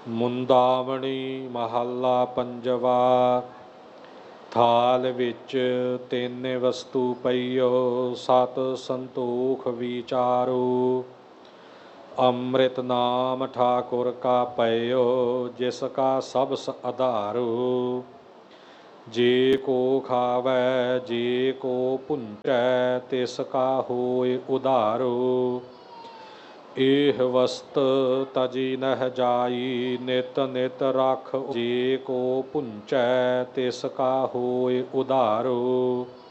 ਮੁੰਦਾਵਣੀ ਮਹੱਲਾ ਪੰਜਵਾ। ਥਾਲ ਵਿੱਚ ਤਿੰਨ ਵਸਤੂ ਪਈਓ, ਸਤ ਸੰਤੋਖ ਵਿਚਾਰੋ। ਅੰਮ੍ਰਿਤ ਨਾਮ ਠਾਕੁਰ ਕਾ ਪਇਓ, ਜਿਸ ਕਾ ਸਬਸ ਆਧਾਰੋ। ਜੇ ਕੋ ਖਾਵੈ ਜੇ ਕੋ ਭੁੰਚੈ, ਤਿਸ ਕਾ ਹੋਇ ਉਧਾਰੋ। ਇਹ ਵਸਤ ਤਜੀ ਨਹਿ ਜਾਈ, ਨਿਤ ਨਿਤ ਰਖ ਜੇ ਕੋ ਭੁੰਚੈ, ਤਿਸ ਕਾ ਹੋਇ ਉਧਾਰੋ।